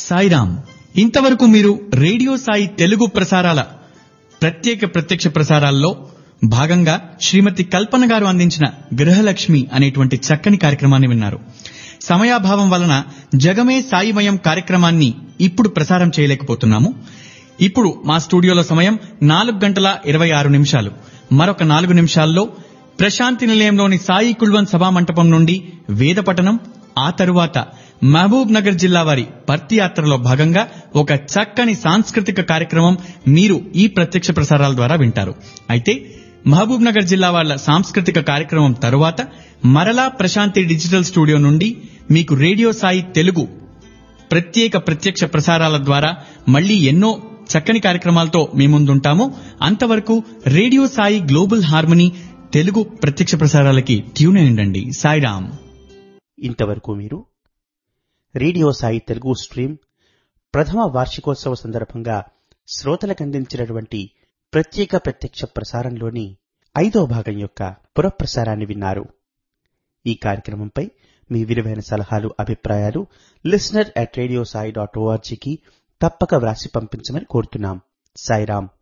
సాయిరామ్. ఇంతవరకు మీరు రేడియో సాయి తెలుగు ప్రసారాల ప్రత్యక్ష ప్రసారాల్లో భాగంగా శ్రీమతి కల్పన గారు అందించిన గృహలక్ష్మి అనేటువంటి చక్కని కార్యక్రమాన్ని విన్నారు. సమయాభావం వలన జగమే సాయిమయం కార్యక్రమాన్ని ఇప్పుడు ప్రసారం చేయలేకపోతున్నాము. ఇప్పుడు మా స్టూడియోలో సమయం 4:26. మరొక 4 నిమిషాల్లో ప్రశాంతి నిలయంలోని సాయి కుల్వన్ సభామంటపం నుండి వేద పఠనం, ఆ తరువాత మహబూబ్ నగర్ జిల్లా వారి పర్తి యాత్రలో భాగంగా ఒక చక్కని సాంస్కృతిక కార్యక్రమం మీరు ఈ ప్రత్యక్ష ప్రసారాల ద్వారా వింటారు. అయితే మహబూబ్ నగర్ జిల్లా వాళ్ల సాంస్కృతిక కార్యక్రమం తరువాత మరలా ప్రశాంతి డిజిటల్ స్టూడియో నుండి మీకు రేడియో సాయి తెలుగు ప్రత్యక్ష ప్రసారాల ద్వారా మళ్లీ ఎన్నో చక్కని కార్యక్రమాలతో మీ ముందుంటాము. అంతవరకు radio Sai global harmony Telugu ప్రత్యక్ష ప్రసారాలకి ట్యూన్ అయ్యండి. సాయిరామ్. ఇంతవరకు మీరు రేడియో సాయి తెలుగు స్ట్రీమ్ ప్రథమ వార్షికోత్సవ సందర్భంగా శ్రోతలకు అందించినటువంటి ప్రత్యక్ష ప్రసారంలోని 5వ భాగం యొక్క పునఃప్రసారాన్ని విన్నారు. ఈ కార్యక్రమంపై మీ విలువైన సలహాలు, అభిప్రాయాలు listener@radiosai.org కి తప్పక వ్రాసి పంపించమని కోరుతున్నాం. సాయిరామ్.